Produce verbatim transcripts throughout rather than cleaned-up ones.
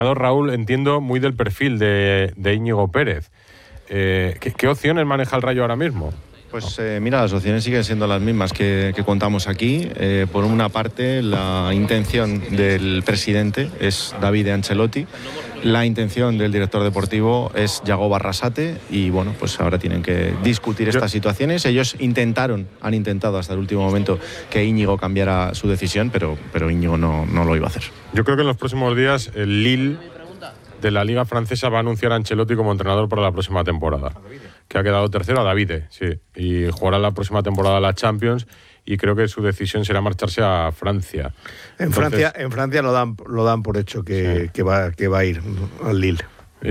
Raúl, entiendo muy del perfil de, de Íñigo Pérez. Eh, ¿qué, ¿Qué opciones maneja el Rayo ahora mismo? Pues eh, mira, las opciones siguen siendo las mismas que, que contamos aquí. Eh, por una parte, la intención del presidente es David Ancelotti, la intención del director deportivo es Yagoba Arrasate y bueno, pues ahora tienen que discutir estas situaciones. Ellos intentaron, han intentado hasta el último momento que Íñigo cambiara su decisión, pero, pero Íñigo no, no lo iba a hacer. Yo creo que en los próximos días el Lille de la Liga Francesa va a anunciar a Ancelotti como entrenador para la próxima temporada, que ha quedado tercero a Davide, sí, y jugará la próxima temporada la Champions y creo que su decisión será marcharse a Francia. En Entonces, Francia, en Francia lo dan, lo dan por hecho que, sí. que, va, que va a ir al Lille.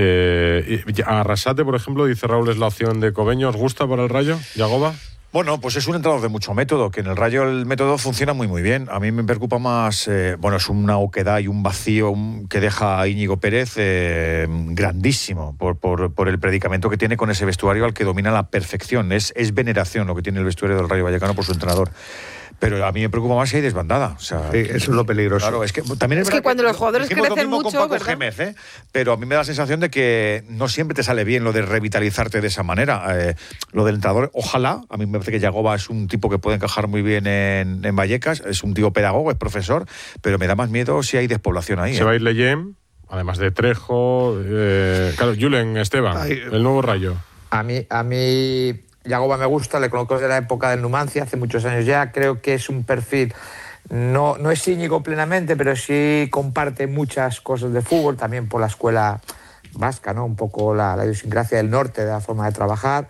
Eh, Arrasate, por ejemplo, dice Raúl, es la opción de Cobeño. ¿Os gusta para el Rayo, Yagoba? Bueno, pues es un entrenador de mucho método, que en el Rayo el método funciona muy muy bien. A mí me preocupa más, eh, bueno, es una oquedad y un vacío que deja a Íñigo Pérez eh, grandísimo por, por, por el predicamento que tiene con ese vestuario al que domina la perfección. Es, es veneración lo que tiene el vestuario del Rayo Vallecano por su entrenador. Pero a mí me preocupa más si hay desbandada. O sea, sí, eso es lo peligroso. Claro, es que también es, es que cuando que los jugadores crecen mucho, con Paco Gémez, ¿eh? Pero a mí me da la sensación de que no siempre te sale bien lo de revitalizarte de esa manera. Eh, lo del entrenador, ojalá, a mí me parece que Yagoba es un tipo que puede encajar muy bien en, en Vallecas, es un tío pedagogo, es profesor, pero me da más miedo si hay despoblación ahí. Se ¿eh? va a ir Leyen, además de Trejo, eh, claro, Julen Esteban, Ay, el nuevo Rayo. A mí, a mí Yagoba me gusta, le conozco desde la época del Numancia, hace muchos años ya. Creo que es un perfil, no, no es Íñigo plenamente, pero sí comparte muchas cosas de fútbol, también por la escuela vasca, ¿no? Un poco la, la idiosincrasia del norte, de la forma de trabajar.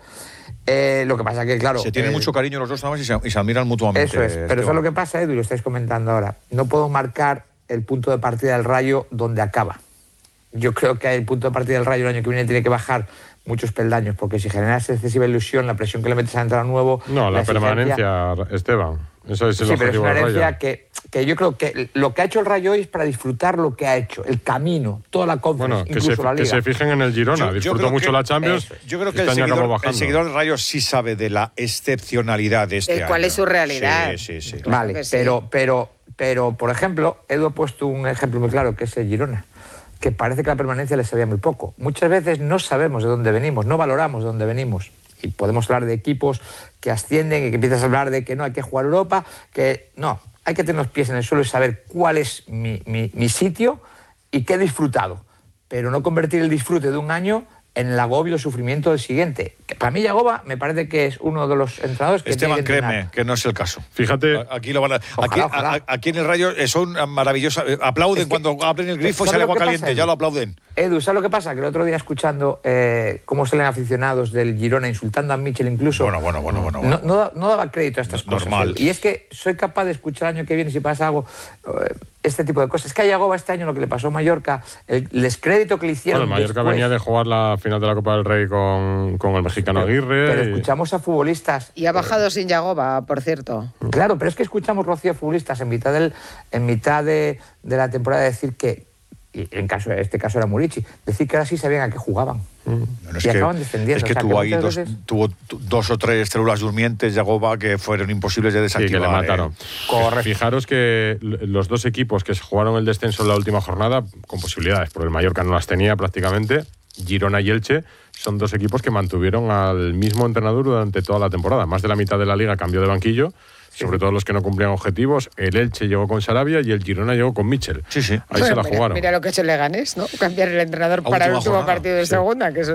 Eh, lo que pasa que, claro... Se tienen eh, mucho cariño los dos nada más y se, y se admiran mutuamente. Eso es, pero eso es lo que pasa, Edu, y lo estáis comentando ahora. No puedo marcar el punto de partida del Rayo donde acaba. Yo creo que el punto de partida del Rayo el año que viene tiene que bajar muchos peldaños, porque si generas excesiva ilusión, la presión que le metes a entrar nuevo... No, la, la permanencia, Esteban. Eso es el sí, objetivo pero es una del herencia Rayo. Que, que yo creo que lo que ha hecho el Rayo hoy es para disfrutar lo que ha hecho, el camino, toda la conferencia, bueno, que incluso se, la Liga. Que se fijen en el Girona, yo, disfrutó yo mucho que, la Champions. Eso, yo creo que este el seguidor, el seguidor del Rayo sí sabe de la excepcionalidad de este ¿Cuál año. ¿Cuál es su realidad? Sí, sí, sí. Claro vale, sí. pero, pero, pero, por ejemplo, Edu ha puesto un ejemplo muy claro, que es el Girona, que parece que la permanencia le sabía muy poco. Muchas veces no sabemos de dónde venimos, no valoramos de dónde venimos. Y podemos hablar de equipos que ascienden y que empiezas a hablar de que no hay que jugar Europa, que no, hay que tener los pies en el suelo y saber cuál es mi, mi, mi sitio y qué he disfrutado. Pero no convertir el disfrute de un año en el agobio o sufrimiento del siguiente. Que para mí Yagoba me parece que es uno de los entrenadores que Esteban, tiene que créeme, que no es el caso. Fíjate, aquí lo van a, ojalá, aquí, ojalá. A, aquí en el Rayo son maravillosas. Aplauden es que, cuando abren el grifo y sale agua caliente, pasa, ya lo aplauden. Edu, ¿sabes lo que pasa? Que el otro día escuchando eh, cómo salen aficionados del Girona insultando a Michel incluso. Bueno, bueno, bueno, bueno. No, no, no daba crédito a estas no, cosas. Normal. Edu. Y es que soy capaz de escuchar el año que viene si pasa algo. Eh, este tipo de cosas. Es que a Yagoba este año lo que le pasó a Mallorca, el descrédito que le hicieron. Bueno, Mallorca después, venía de jugar la final de la Copa del Rey con, con el mexicano pero, Aguirre. Pero y... escuchamos a futbolistas. Y ha bajado eh, sin Yagoba, por cierto. Claro, pero es que escuchamos, Rocío, a futbolistas en mitad, del, en mitad de, de la temporada decir que, y en caso, este caso era Murici, decir que ahora sí sabían a qué jugaban. Bueno, es y que, acaban descendiendo. Es que, o sea, tuvo que ahí dos, veces... tuvo dos o tres células durmientes, Yagoba, que fueron imposibles de desactivar. Sí, que le mataron. Eh. Correcto. Fijaros que los dos equipos que jugaron el descenso en la última jornada, con posibilidades, porque el Mallorca no las tenía prácticamente, Girona y Elche, son dos equipos que mantuvieron al mismo entrenador durante toda la temporada. Más de la mitad de la liga cambió de banquillo, sí. sobre todo los que no cumplían objetivos. El Elche llegó con Sarabia y el Girona llegó con Michel. Sí, sí. Ahí bueno, se la mira, jugaron. Mira lo que ha hecho Leganés, ¿no? Cambiar el entrenador a para el último jornada. partido de sí. segunda. Que es...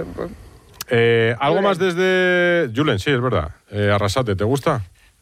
eh, Algo Julen. más desde... Julen, sí, es verdad. Eh, Arrasate, ¿te gusta?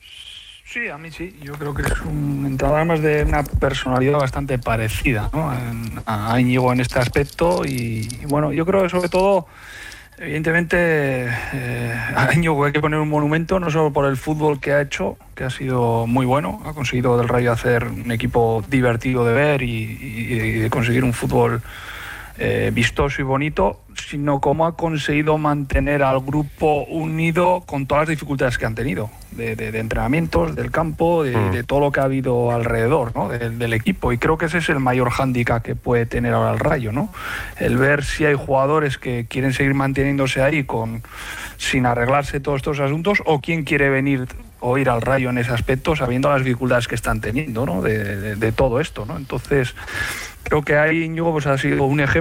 Sí, a mí sí. Yo creo que es un entrenador más de una personalidad bastante parecida, ¿no? En, a Íñigo en este aspecto y, y bueno, yo creo que sobre todo, evidentemente, eh, a Íñigo hay que poner un monumento, no solo por el fútbol que ha hecho, que ha sido muy bueno, ha conseguido del Rayo hacer un equipo divertido de ver y, y, y de conseguir un fútbol eh, vistoso y bonito, sino cómo ha conseguido mantener al grupo unido con todas las dificultades que han tenido, de, de, de entrenamientos, del campo, de, mm. de todo lo que ha habido alrededor, ¿no? de, del equipo. Y creo que ese es el mayor hándicap que puede tener ahora el Rayo, ¿no? El ver si hay jugadores que quieren seguir manteniéndose ahí con, sin arreglarse todos estos asuntos, o quién quiere venir o ir al Rayo en ese aspecto sabiendo las dificultades que están teniendo, ¿no? de, de, de todo esto, ¿no? Entonces creo que ahí Íñigo pues, ha sido un ejemplo